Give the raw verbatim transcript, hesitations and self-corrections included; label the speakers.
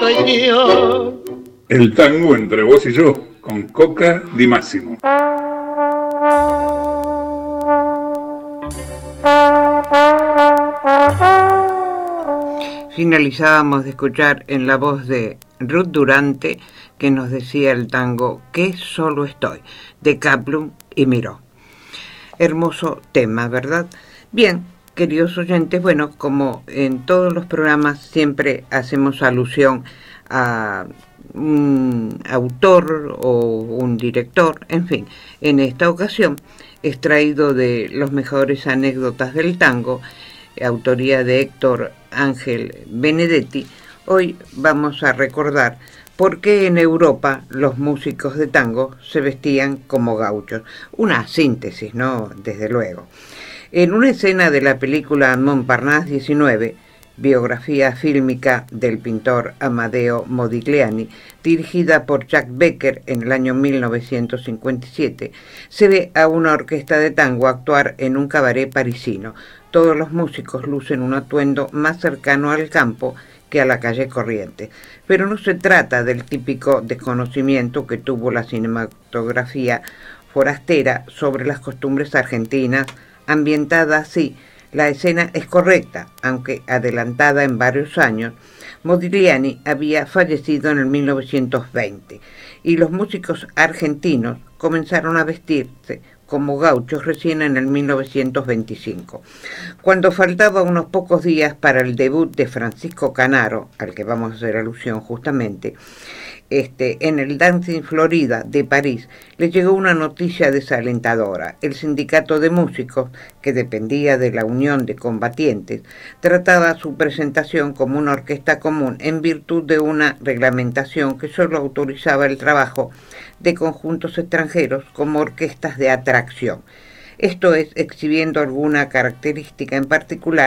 Speaker 1: soy yo.
Speaker 2: El tango entre vos y yo, con Coca Di Massimo.
Speaker 3: Finalizábamos de escuchar en la voz de Ruth Durante, que nos decía el tango "Que solo estoy", de Kaplum y Miró. Hermoso tema, ¿verdad? Bien, queridos oyentes, bueno, como en todos los programas siempre hacemos alusión a un autor o un director, en fin, en esta ocasión extraído de Los mejores anécdotas del tango, autoría de Héctor Ángel Benedetti, hoy vamos a recordar por qué en Europa los músicos de tango se vestían como gauchos. Una síntesis, ¿no? Desde luego. En una escena de la película Montparnasse diecinueve, biografía fílmica del pintor Amadeo Modigliani, dirigida por Jack Becker en el año mil novecientos cincuenta y siete, se ve a una orquesta de tango actuar en un cabaret parisino. Todos los músicos lucen un atuendo más cercano al campo que a la calle corriente. Pero no se trata del típico desconocimiento que tuvo la cinematografía forastera sobre las costumbres argentinas. Ambientada así, la escena es correcta, aunque adelantada en varios años. Modigliani había fallecido en el mil novecientos veinte y los músicos argentinos comenzaron a vestirse como gauchos recién en el mil novecientos veinticinco. Cuando faltaba unos pocos días para el debut de Francisco Canaro, al que vamos a hacer alusión justamente, este, en el Dancing Florida de París, le llegó una noticia desalentadora. El sindicato de músicos, que dependía de la Unión de Combatientes, trataba su presentación como una orquesta común en virtud de una reglamentación que solo autorizaba el trabajo de conjuntos extranjeros como orquestas de atracción. Esto es, exhibiendo alguna característica en particular